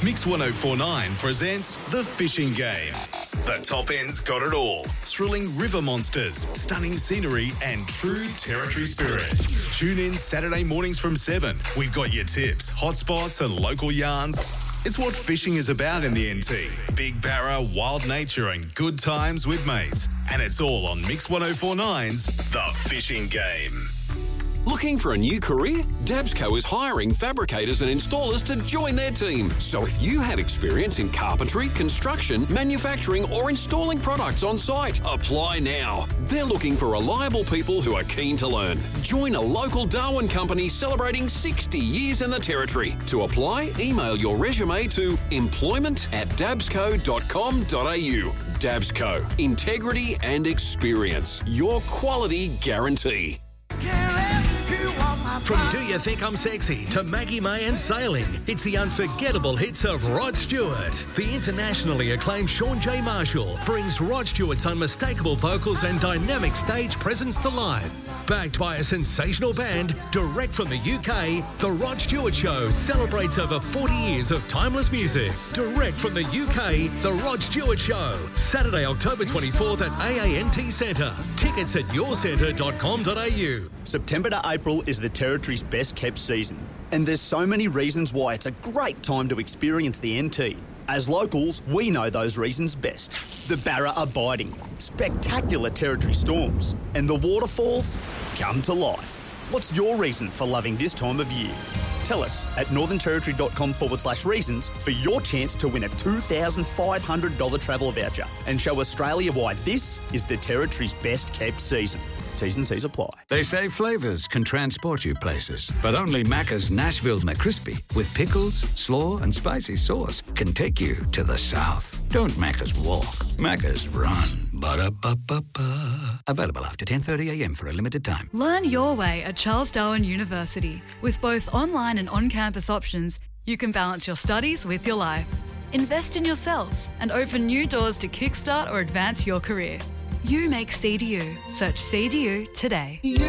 Mix 1049 presents The Fishing Game. The top end's got it all. Thrilling river monsters, stunning scenery and true territory spirit. Tune in Saturday mornings from 7. We've got your tips, hotspots and local yarns. It's what fishing is about in the NT. Big barra, wild nature and good times with mates. And it's all on Mix 1049's The Fishing Game. Looking for a new career? Dabsco is hiring fabricators and installers to join their team. So if you have experience in carpentry, construction, manufacturing or installing products on site, apply now. They're looking for reliable people who are keen to learn. Join a local Darwin company celebrating 60 years in the Territory. To apply, email your resume to employment@dabsco.com.au. Dabsco. Integrity and experience. Your quality guarantee. From Do You Think I'm Sexy to Maggie May and Sailing, it's the unforgettable hits of Rod Stewart. The internationally acclaimed Sean J. Marshall brings Rod Stewart's unmistakable vocals and dynamic stage presence to life. Backed by a sensational band, direct from the UK, The Rod Stewart Show celebrates over 40 years of timeless music. Direct from the UK, The Rod Stewart Show, Saturday, October 24th at AANT Centre. Tickets at yourcentre.com.au. September to April is the Territory's best kept season, and there's so many reasons why it's a great time to experience the NT. As locals, we know those reasons best. The Barra are biting, spectacular Territory storms, and the waterfalls come to life. What's your reason for loving this time of year? Tell us at northernterritory.com/reasons for your chance to win a $2,500 travel voucher and show Australia why this is the Territory's best kept season. T's and C's apply. They say flavours can transport you places, but only Macca's Nashville McCrispy with pickles, slaw and spicy sauce can take you to the south. Don't Macca's walk, Macca's run. Ba-da-ba-ba-ba. Available after 10:30am for a limited time. Learn your way at Charles Darwin University. With both online and on-campus options, you can balance your studies with your life. Invest in yourself and open new doors to kickstart or advance your career. You make CDU. Search CDU today.